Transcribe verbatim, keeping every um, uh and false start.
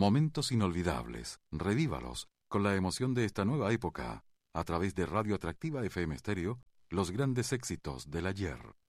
Momentos inolvidables, revívalos con la emoción de esta nueva época, a través de Radio Atractiva F M Stereo, los grandes éxitos del ayer.